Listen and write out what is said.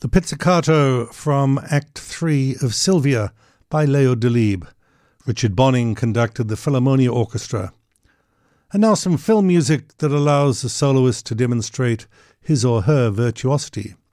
The pizzicato from Act 3 of Sylvia by Leo Delibes. Richard Bonning conducted the Philharmonia Orchestra. And now some film music that allows the soloist to demonstrate his or her virtuosity.